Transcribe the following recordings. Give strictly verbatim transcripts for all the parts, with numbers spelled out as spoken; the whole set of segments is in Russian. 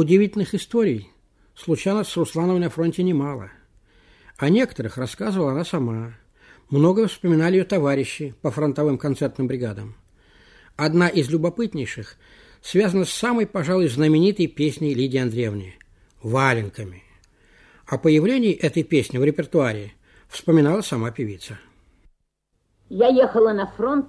Удивительных историй случалось с Руслановой на фронте немало. О некоторых рассказывала она сама. Многое вспоминали ее товарищи по фронтовым концертным бригадам. Одна из любопытнейших связана с самой, пожалуй, знаменитой песней Лидии Андреевны «Валенками». О появлении этой песни в репертуаре вспоминала сама певица. Я ехала на фронт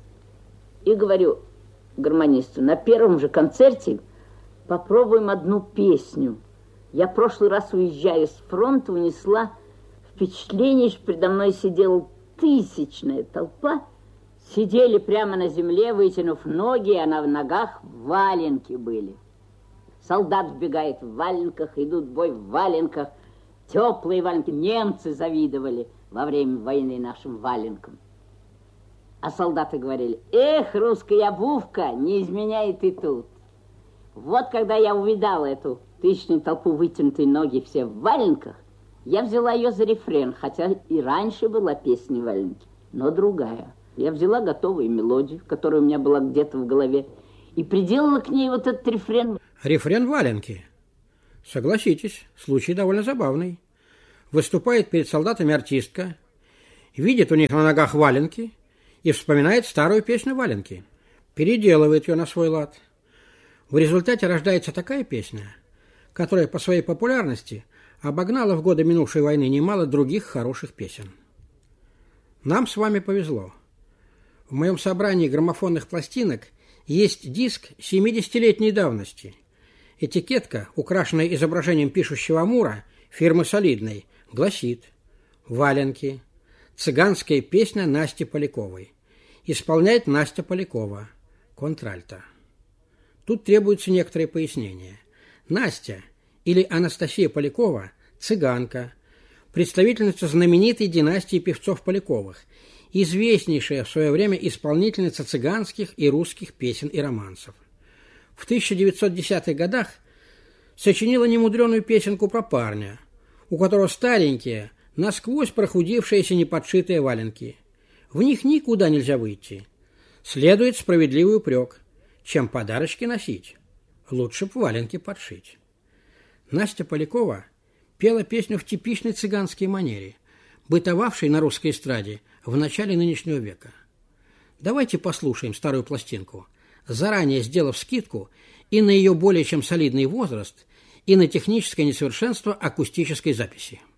и говорю гармонисту, на первом же концерте попробуем одну песню. Я в прошлый раз, уезжая с фронта, унесла впечатление, что передо мной сидела тысячная толпа. Сидели прямо на земле, вытянув ноги, а на ногах валенки были. Солдат вбегает в валенках, идут в бой в валенках. Теплые валенки. Немцы завидовали во время войны нашим валенкам. А солдаты говорили: эх, русская обувка, не изменяет и тут. Вот когда я увидала эту тысячную толпу, вытянутые ноги все в валенках, я взяла ее за рефрен, хотя и раньше была песня «Валенки», но другая. Я взяла готовую мелодию, которая у меня была где-то в голове, и приделала к ней вот этот рефрен. Рефрен «Валенки». Согласитесь, случай довольно забавный. Выступает перед солдатами артистка, видит у них на ногах валенки и вспоминает старую песню «Валенки», переделывает ее на свой лад. В результате рождается такая песня, которая по своей популярности обогнала в годы минувшей войны немало других хороших песен. Нам с вами повезло. В моем собрании граммофонных пластинок есть диск семидесятилетней давности. Этикетка, украшенная изображением пишущего амура фирмы солидной, гласит: «Валенки. Цыганская песня Насти Поляковой. Исполняет Настя Полякова, контральто». Тут требуется некоторое пояснение. Настя или Анастасия Полякова – цыганка, представительница знаменитой династии певцов Поляковых, известнейшая в свое время исполнительница цыганских и русских песен и романсов. В тысяча девятьсот десятых годах сочинила немудреную песенку про парня, у которого старенькие, насквозь прохудившиеся неподшитые валенки. В них никуда нельзя выйти. Следует справедливый упрек: чем подарочки носить, лучше б валенки подшить. Настя Полякова пела песню в типичной цыганской манере, бытовавшей на русской эстраде в начале нынешнего века. Давайте послушаем старую пластинку, заранее сделав скидку и на ее более чем солидный возраст, и на техническое несовершенство акустической записи.